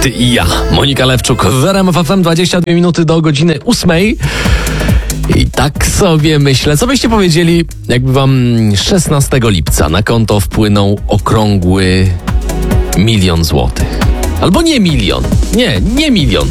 Ty i ja, Monika Lewczuk w RMF FM, 22 minuty do godziny 8. I tak sobie myślę, co byście powiedzieli, jakby wam 16 lipca na konto wpłynął okrągły 1 000 000 złotych. Albo nie milion, nie milion.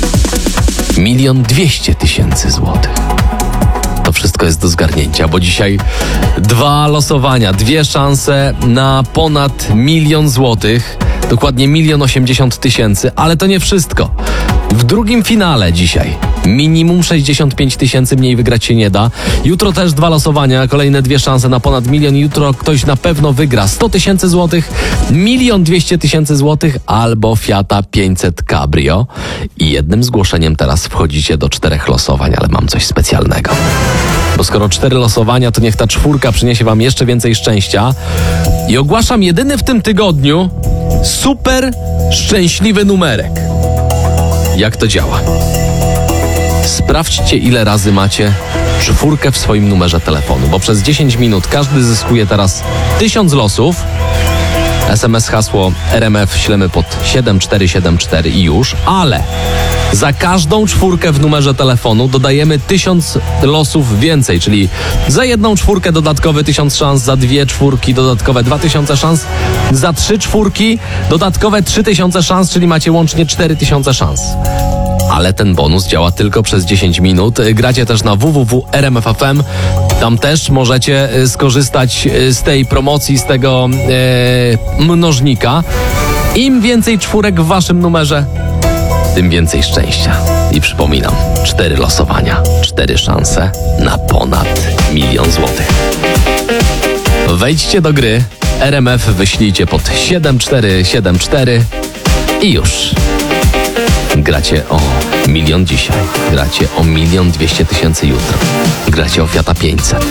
1 200 000 złotych. To wszystko jest do zgarnięcia, bo dzisiaj 2 losowania, 2 szanse na ponad 1 000 000 złotych. Dokładnie 1 080 000, ale to nie wszystko. W drugim finale dzisiaj minimum 65 000, mniej wygrać się nie da. Jutro też 2 losowania, kolejne 2 szanse na ponad 1 000 000. Jutro ktoś na pewno wygra 100 000 złotych, 1 200 000 złotych albo Fiata 500 Cabrio. I jednym zgłoszeniem teraz wchodzicie do 4 losowań, ale mam coś specjalnego. Bo skoro 4 losowania, to niech ta 4 przyniesie wam jeszcze więcej szczęścia. I ogłaszam jedyny w tym tygodniu super szczęśliwy numerek. Jak to działa? Sprawdźcie, ile razy macie 4 w swoim numerze telefonu, bo przez 10 minut każdy zyskuje teraz 1000 losów. SMS hasło RMF ślemy pod 7474 i już, ale za każdą 4 w numerze telefonu dodajemy 1000 losów więcej, czyli za 1 4 dodatkowe 1000 szans, za 2 4 dodatkowe 2000 szans, za 3 4 dodatkowe 3000 szans, czyli macie łącznie 4000 szans. Ale ten bonus działa tylko przez 10 minut. Gracie też na www.rmf.fm. Tam też możecie skorzystać z tej promocji, z tego mnożnika. Im więcej 4 w waszym numerze, tym więcej szczęścia. I przypominam, 4 losowania, 4 szanse na ponad 1 000 000 złotych. Wejdźcie do gry, RMF wyślijcie pod 7474 i już. Gracie o 1 000 000 dzisiaj, gracie o 1 200 000 jutro, gracie o Fiata 500.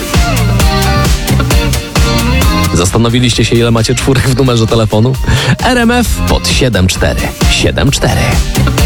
Zastanowiliście się, ile macie 4 w numerze telefonu? RMF pod 7474.